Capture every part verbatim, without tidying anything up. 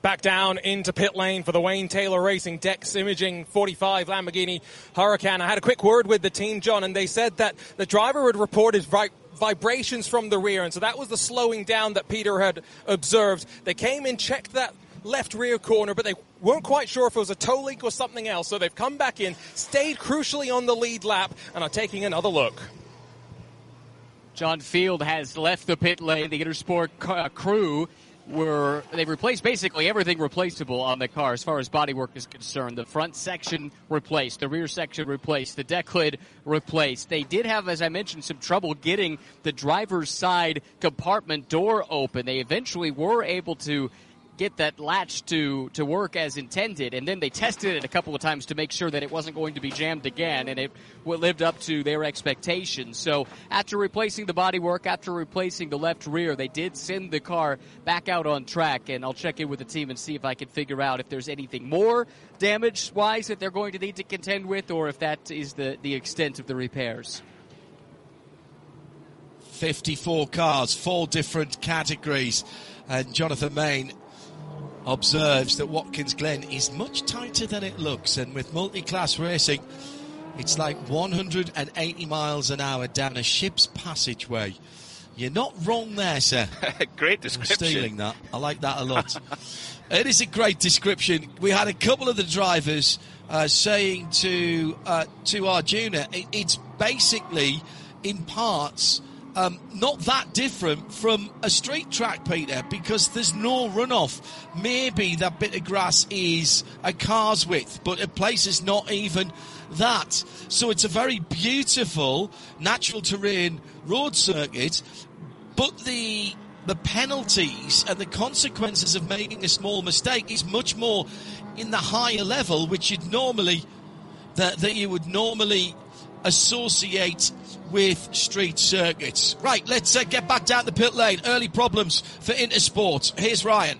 Back down into pit lane for the Wayne Taylor Racing Dex Imaging forty-five Lamborghini Huracan. I had a quick word with the team, John, and they said that the driver had reported vi- vibrations from the rear, and so that was the slowing down that Peter had observed. They came in, checked that left rear corner, but they weren't quite sure if it was a toe link or something else, so they've come back in, stayed crucially on the lead lap, and are taking another look. John Field has left the pit lane. The Intersport uh, crew were they've replaced basically everything replaceable on the car as far as bodywork is concerned. The front section replaced, the rear section replaced, the deck lid replaced. They did have, as I mentioned, some trouble getting the driver's side compartment door open. They eventually were able to get that latch to, to work as intended, and then they tested it a couple of times to make sure that it wasn't going to be jammed again, and it lived up to their expectations. So after replacing the bodywork, after replacing the left rear, they did send the car back out on track, and I'll check in with the team and see if I can figure out if there's anything more damage-wise that they're going to need to contend with, or if that is the, the extent of the repairs. fifty-four cars, four different categories, and Jonathan Main observes that Watkins Glen is much tighter than it looks, and with multi-class racing, it's like one hundred eighty miles an hour down a ship's passageway. You're not wrong there, sir. Great description. I'm stealing that. I like that a lot. It is a great description. We had a couple of the drivers uh, saying to uh, to Arjuna, it, it's basically, in parts, Um, not that different from a street track, Peter, because there's no runoff. Maybe that bit of grass is a car's width, but a place is not even that. So it's a very beautiful natural terrain road circuit, but the the penalties and the consequences of making a small mistake is much more in the higher level, which you'd normally that that you would normally associate with street circuits. Right, let's uh, get back down the pit lane. Early problems for Intersport. Here's Ryan.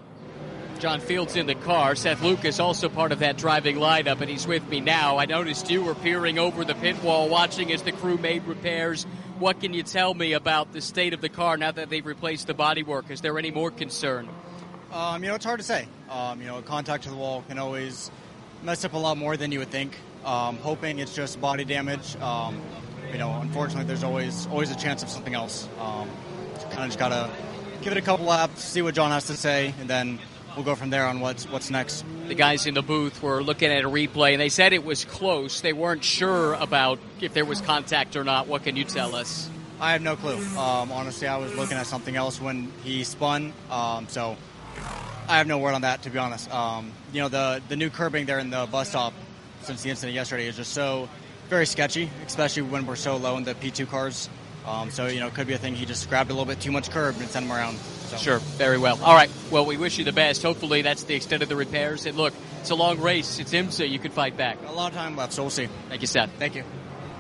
John Field's in the car. Seth Lucas also part of that driving lineup, and he's with me now. I noticed you were peering over the pit wall watching as the crew made repairs. What can you tell me about the state of the car now that they've replaced the bodywork? Is there any more concern? Um, you know, it's hard to say. Um, you know, contact to the wall can always mess up a lot more than you would think. Um, hoping it's just body damage. Um, you know, unfortunately, there's always always a chance of something else. Um, kind of just gotta give it a couple laps, see what John has to say, and then we'll go from there on what's what's next. The guys in the booth were looking at a replay, and they said it was close. They weren't sure about if there was contact or not. What can you tell us? I have no clue. Um, honestly, I was looking at something else when he spun, um, so I have no word on that, to be honest. Um, you know, the the new curbing there in the bus stop since the incident yesterday is just so very sketchy, especially when we're so low in the P two cars. Um, so, you know, it could be a thing he just grabbed a little bit too much curb and sent him around. So. Sure, very well. All right, well, we wish you the best. Hopefully that's the extent of the repairs. And look, it's a long race. It's IMSA. You can fight back. A lot of time left, so we'll see. Thank you, Seth. Thank you.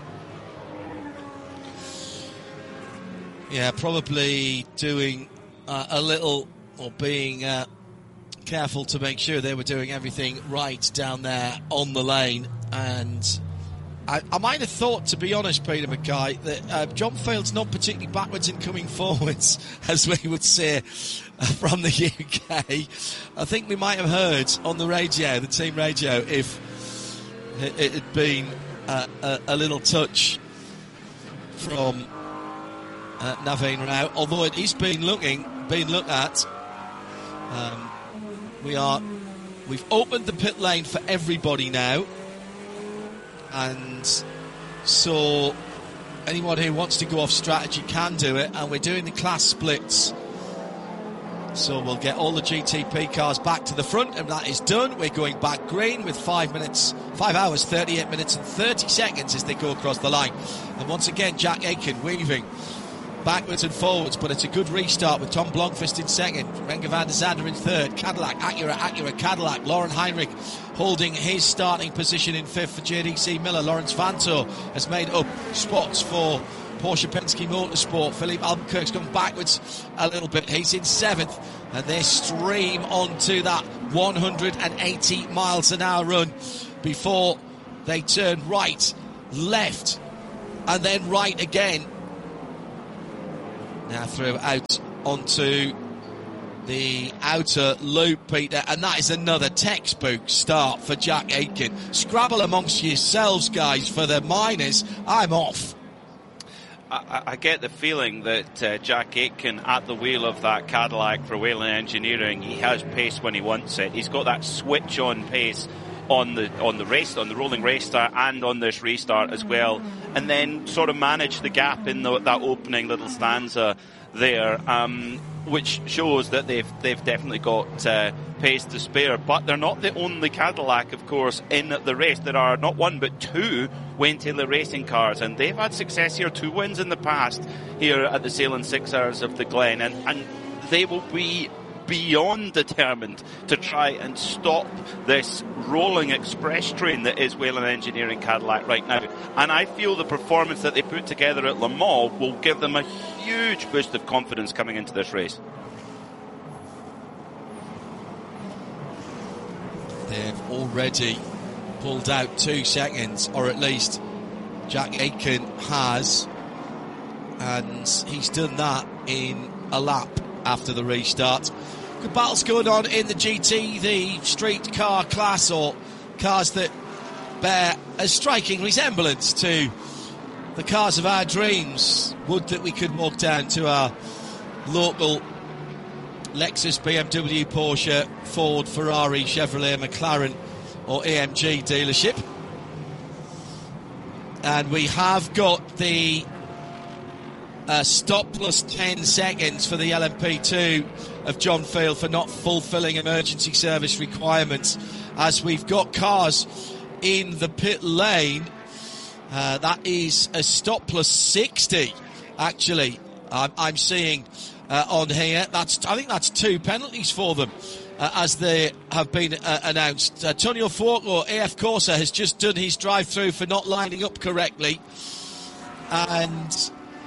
Yeah, probably doing uh, a little, or being uh, careful to make sure they were doing everything right down there on the lane. And I, I might have thought, to be honest, Peter Mackay, that uh, John Field's not particularly backwards in coming forwards, as we would say uh, from the U K. I think we might have heard on the radio, the team radio, if it, it had been uh, a, a little touch from uh, Naveen Rao, although it is being looking, being looked at. Um, we are, we've opened the pit lane for everybody now. And so anyone who wants to go off strategy can do it, and we're doing the class splits. So we'll get all the G T P cars back to the front, and that is done. We're going back green with five minutes, five hours, thirty-eight minutes and thirty seconds as they go across the line. And once again, Jack Aitken weaving backwards and forwards, but it's a good restart with Tom Blomqvist in second, Renger van der Zande in third, Cadillac, Acura, Acura, Cadillac, Lauren Heinrich holding his starting position in fifth for J D C Miller. Lawrence Vanto has made up spots for Porsche Penske Motorsport. Philippe Albuquerque's gone backwards a little bit. He's in seventh, and they stream onto that one hundred eighty miles an hour run before they turn right, left, and then right again. Now through out onto the outer loop, Peter, and that is another textbook start for Jack Aitken. Scrabble amongst yourselves, guys, for the minors. I'm off. I, I get the feeling that uh, Jack Aitken at the wheel of that Cadillac for Whelen Engineering, he has pace when he wants it. He's got that switch on pace on the on the race, on the rolling race start and on this restart as well, and then sort of manage the gap in the, that opening little stanza there, um, which shows that they've they've definitely got uh, pace to spare. But they're not the only Cadillac, of course, in the race. There are not one but two Wayne Taylor Racing cars, and they've had success here, two wins in the past here at the Sailing Six Hours of the Glen, and, and they will be beyond determined to try and stop this rolling express train that is Whelen Engineering Cadillac right now. And I feel the performance that they put together at Le Mans will give them a huge boost of confidence coming into this race. They've already pulled out two seconds, or at least Jack Aitken has, and he's done that in a lap after the restart. Good battles going on in the G T, the street car class, or cars that bear a striking resemblance to the cars of our dreams. Would that we could walk down to our local Lexus, B M W, Porsche, Ford, Ferrari, Chevrolet, McLaren or A M G dealership. And we have got the Uh, stop plus ten seconds for the L M P two of John Field for not fulfilling emergency service requirements, as we've got cars in the pit lane. Uh, that is a stop plus sixty, actually, I'm, I'm seeing uh, on here. That's I think that's two penalties for them, uh, as they have been uh, announced. Uh, Tonio Fuoco, A F Corsa, has just done his drive-through for not lining up correctly, and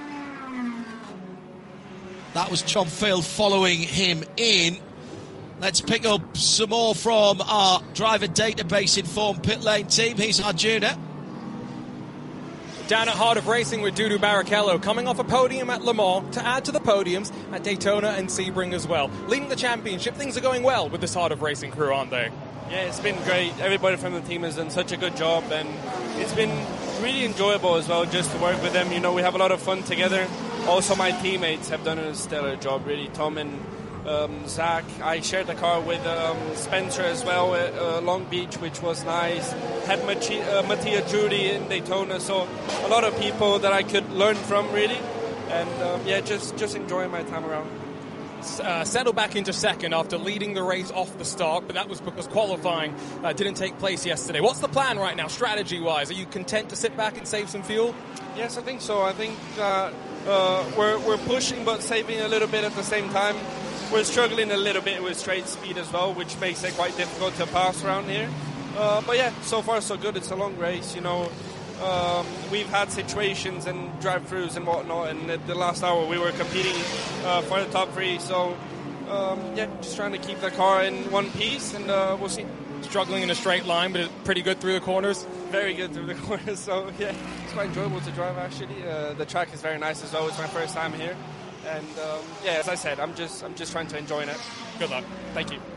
that was John Field following him in. Let's pick up some more from our driver database informed pit lane team. Here's Arjuna. Down at Heart of Racing with Dudu Barrichello, coming off a podium at Le Mans to add to the podiums at Daytona and Sebring as well. Leading the championship, things are going well with this Heart of Racing crew, aren't they? Yeah, it's been great. Everybody from the team has done such a good job, and it's been really enjoyable as well just to work with them. You know, we have a lot of fun together. Also, my teammates have done a stellar job, really. Tom and um, Zach. I shared the car with um, Spencer as well at uh, Long Beach, which was nice. Had Mati- uh, Mattia Judy in Daytona, so a lot of people that I could learn from, really. And um, yeah, just, just enjoying my time around. Uh, settled back into second after leading the race off the start, but that was because qualifying uh, didn't take place yesterday. What's the plan right now, strategy-wise? Are you content to sit back and save some fuel? Yes, I think so. I think uh, uh, we're, we're pushing but saving a little bit at the same time. We're struggling a little bit with straight speed as well, which makes it quite difficult to pass around here. Uh, but yeah, so far so good. It's a long race, you know. Um, we've had situations and drive-throughs and whatnot, and at the last hour we were competing uh, for the top three. So, um, yeah, just trying to keep the car in one piece, and uh, we'll see. Struggling in a straight line, but pretty good through the corners? Very good through the corners, so yeah, it's quite enjoyable to drive, actually. Uh, the track is very nice as well. It's my first time here. And, um, yeah, as I said, I'm just, I'm just trying to enjoy it. Good luck. Thank you.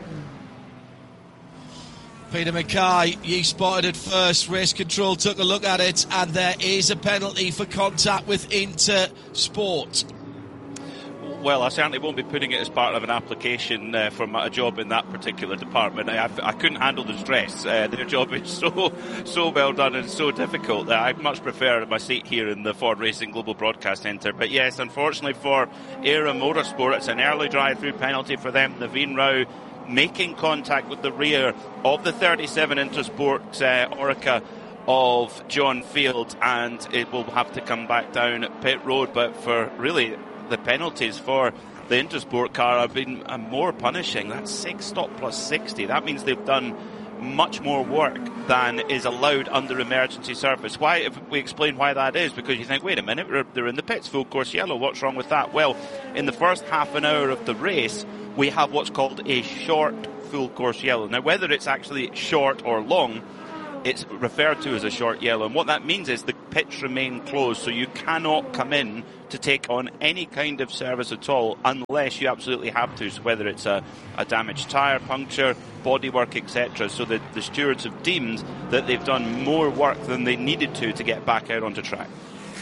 Peter Mackay, you spotted it first. Race Control took a look at it, and there is a penalty for contact with Intersport. Well, I certainly won't be putting it as part of an application uh, for my, a job in that particular department. I, I couldn't handle the stress. Uh, their job is so so well done and so difficult that I'd much prefer my seat here in the Ford Racing Global Broadcast Centre. But yes, unfortunately for Era Motorsport, it's an early drive-through penalty for them. Naveen Rao making contact with the rear of the thirty-seven Intersport uh, Orica of John Field, and it will have to come back down pit road. But for really the penalties for the Intersport car have been uh, more punishing. That's six stop plus sixty. That means they've done much more work than is allowed under emergency service. Why? If we explain why that is, because you think, wait a minute, they're in the pits, full course yellow, what's wrong with that? Well, in the first half an hour of the race, we have what's called a short full course yellow. Now, whether it's actually short or long, it's referred to as a short yellow. And what that means is the pits remain closed, so you cannot come in to take on any kind of service at all unless you absolutely have to, so whether it's a, a damaged tyre puncture, bodywork, et cetera. So the, the stewards have deemed that they've done more work than they needed to to get back out onto track.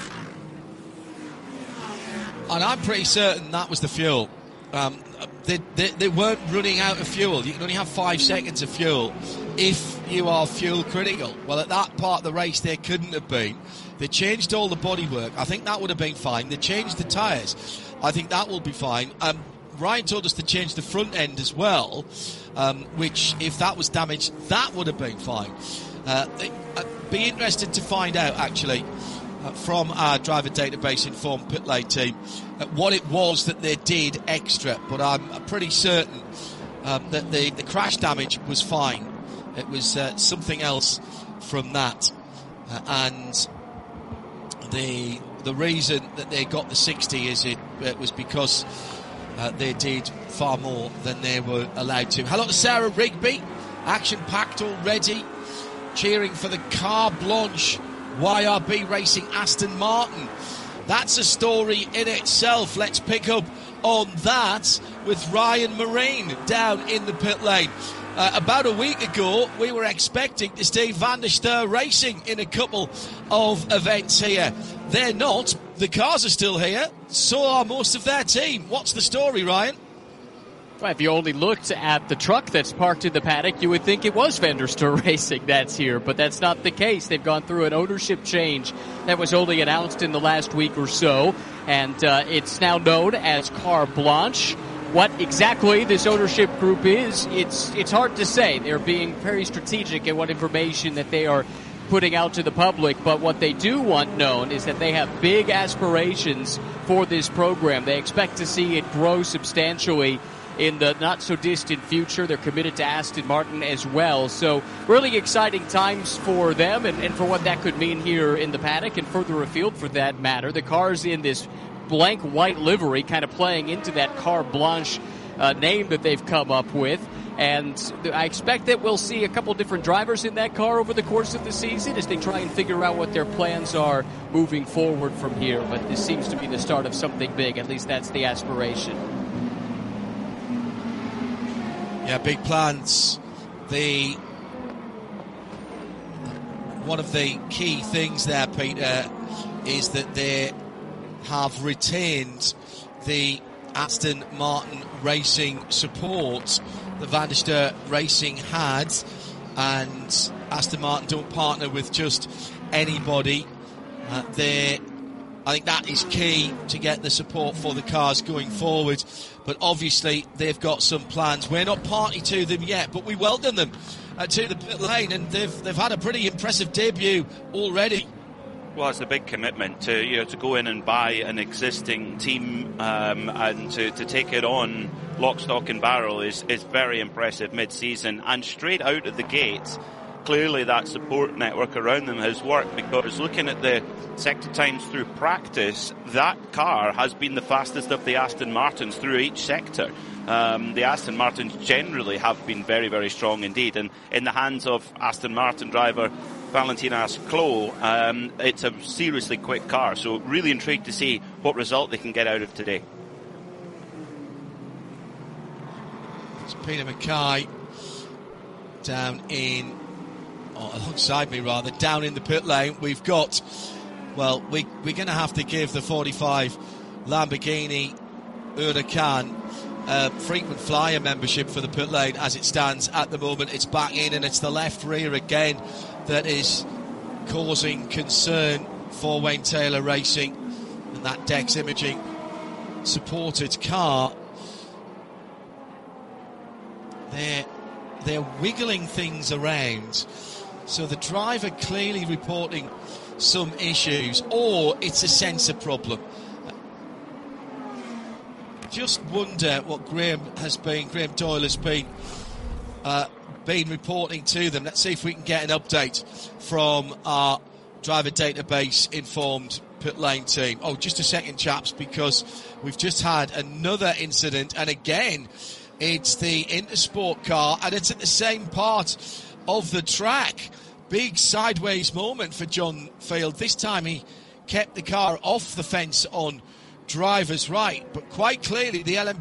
And I'm pretty certain that was the fuel. Um, they, they, they weren't running out of fuel. You can only have five seconds of fuel if you are fuel critical. Well, at that part of the race, there couldn't have been. They changed all the bodywork. I think that would have been fine. They changed the tyres. I think that will be fine. Um, Ryan told us to change the front end as well, um, which, if that was damaged, that would have been fine. Uh, I'd be interested to find out, actually, uh, from our driver database informed pit lane team, uh, what it was that they did extra. But I'm pretty certain um, that the, the crash damage was fine. It was uh, something else from that. Uh, and the the reason that they got the sixty is it, it was because uh, they did far more than they were allowed to. Hello to Sarah Rigby, action-packed already, cheering for the Car Blanche Y R B Racing Aston Martin. That's a story in itself. Let's pick up on that with Ryan Marine down in the pit lane. Uh, about a week ago, we were expecting to see Van der Steur Racing in a couple of events here. They're not. The cars are still here. So are most of their team. What's the story, Ryan? Well, if you only looked at the truck that's parked in the paddock, you would think it was Van der Steur Racing that's here, but that's not the case. They've gone through an ownership change that was only announced in the last week or so, and uh, it's now known as Car Blanche. What exactly this ownership group is, it's it's hard to say. They're being very strategic in what information that they are putting out to the public, but what they do want known is that they have big aspirations for this program. They expect to see it grow substantially in the not-so-distant future. They're committed to Aston Martin as well. So really exciting times for them and, and for what that could mean here in the paddock and further afield for that matter. The car's in this blank white livery, kind of playing into that Car Blanche uh, name that they've come up with. And I expect that we'll see a couple different drivers in that car over the course of the season as they try and figure out what their plans are moving forward from here. But this seems to be the start of something big. At least that's the aspiration. Yeah, big plans. The one of the key things there, Peter, is that they have retained the Aston Martin Racing support that Van der Steur Racing had, and Aston Martin don't partner with just anybody. Uh, they, I think that is key to get the support for the cars going forward. But obviously they've got some plans. We're not party to them yet, but we welcome them uh, to the pit lane, and they've they've had a pretty impressive debut already. Well, it's a big commitment to you know to go in and buy an existing team um, and to, to take it on lock, stock and barrel is, is very impressive mid-season. And straight out of the gate, clearly that support network around them has worked, because looking at the sector times through practice, that car has been the fastest of the Aston Martins through each sector. Um, the Aston Martins generally have been very, very strong indeed. And in the hands of Aston Martin driver Valentin Asclot, um, it's a seriously quick car. So really intrigued to see what result they can get out of today. It's Peter Mackay down in, or alongside me rather, down in the pit lane. We've got, well, we, we're going to have to give the forty-five Lamborghini Huracan uh, frequent flyer membership for the pit lane as it stands at the moment. It's back in, and it's the left rear again that is causing concern for Wayne Taylor Racing, and that Dex Imaging supported car. They're, they're wiggling things around, so the driver clearly reporting some issues, or it's a sensor problem. Just wonder what Graham has been, Graham Doyle has been uh, been reporting to them. Let's see if we can get an update from our driver database informed pit lane team. Oh, just a second, chaps, because we've just had another incident, and again, it's the Intersport car, and it's at the same part of the track. big sideways moment for John Field. This time he kept the car off the fence on driver's right, but quite clearly the L M